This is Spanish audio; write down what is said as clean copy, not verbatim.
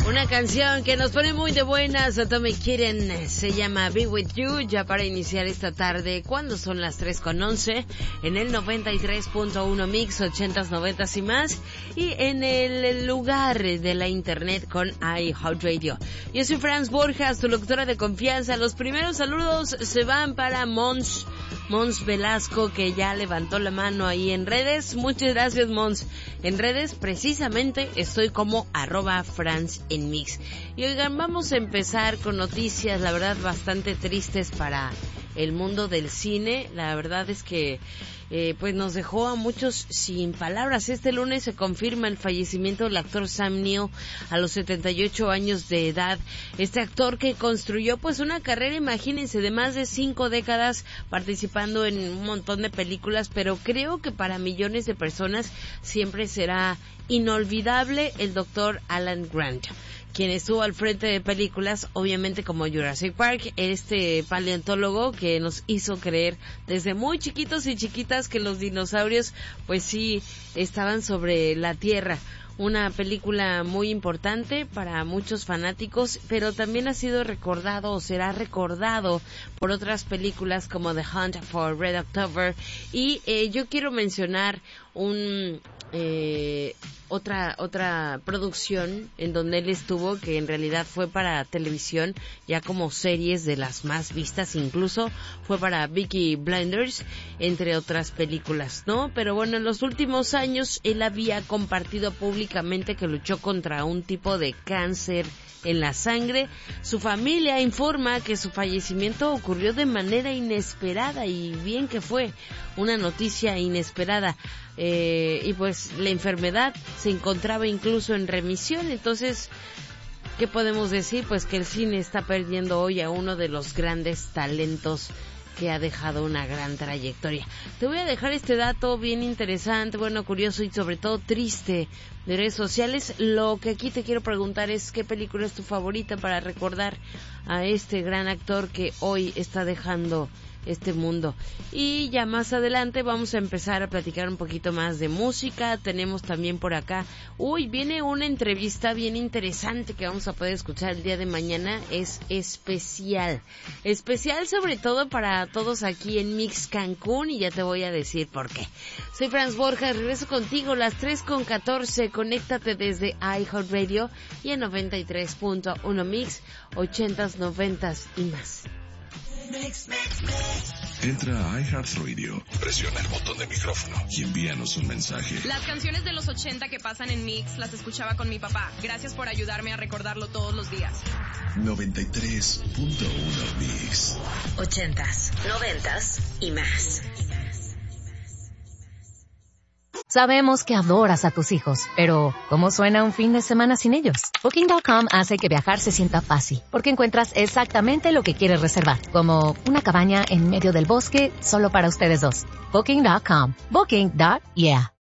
Una canción que nos pone muy de buenas, a todos me quieren, se llama Be With You, ya para iniciar esta tarde, cuando son las 3:11, en el 93.1 Mix, 80s, 90s y más, y en el lugar de la internet con iHeartRadio. Yo soy Franz Borjas, tu locutora de confianza. Los primeros saludos se van para Mons Velasco, que ya levantó la mano ahí en redes. Muchas gracias, Mons. En redes, precisamente, estoy como @Franz en Mix. Y oigan, vamos a empezar con noticias, la verdad, bastante tristes para el mundo del cine. La verdad es que pues nos dejó a muchos sin palabras. Este lunes se confirma el fallecimiento del actor Sam Neill a los 78 años de edad. Este actor que construyó pues una carrera, imagínense, de más de 5 décadas participando en un montón de películas, pero creo que para millones de personas siempre será inolvidable el doctor Alan Grant, quien estuvo al frente de películas, obviamente, como Jurassic Park, este paleontólogo que nos hizo creer desde muy chiquitos y chiquitas que los dinosaurios, pues sí, estaban sobre la Tierra. Una película muy importante para muchos fanáticos, pero también ha sido recordado o será recordado por otras películas como The Hunt for Red October. Y yo quiero mencionar otra producción en donde él estuvo, que en realidad fue para televisión, ya como series de las más vistas, incluso fue para Peaky Blinders, entre otras películas, ¿no? Pero bueno, en los últimos años él había compartido públicamente que luchó contra un tipo de cáncer en la sangre. Su familia informa que su fallecimiento ocurrió de manera inesperada, y bien que fue una noticia inesperada. Y pues la enfermedad se encontraba incluso en remisión. Entonces, ¿qué podemos decir? Pues que el cine está perdiendo hoy a uno de los grandes talentos que ha dejado una gran trayectoria. Te voy a dejar este dato bien interesante, bueno, curioso y sobre todo triste de redes sociales. Lo que aquí te quiero preguntar es: ¿qué película es tu favorita para recordar a este gran actor que hoy está dejando este mundo? Y ya más adelante vamos a empezar a platicar un poquito más de música. Tenemos también por acá, viene una entrevista bien interesante que vamos a poder escuchar el día de mañana. Es especial sobre todo para todos aquí en Mix Cancún, y ya te voy a decir por qué. Soy Franz Borjas, regreso contigo las 3:14, conéctate desde iHeartRadio y en 93.1 Mix, 80s, 90s y más. Entra a iHeartRadio, presiona el botón de micrófono y envíanos un mensaje. Las canciones de los 80 que pasan en Mix las escuchaba con mi papá. Gracias por ayudarme a recordarlo todos los días. 93.1 Mix. 80s, 90s y más. Sabemos que adoras a tus hijos, pero ¿cómo suena un fin de semana sin ellos? Booking.com hace que viajar se sienta fácil, porque encuentras exactamente lo que quieres reservar, como una cabaña en medio del bosque solo para ustedes dos. Booking.com. Booking.yeah.